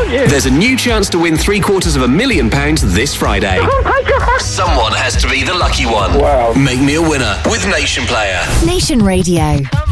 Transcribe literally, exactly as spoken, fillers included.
aren't you? There's a new chance to win three quarters of a million pounds this Friday. Someone has to be the lucky one. Wow. Make me a winner with Nation Player. Nation Radio.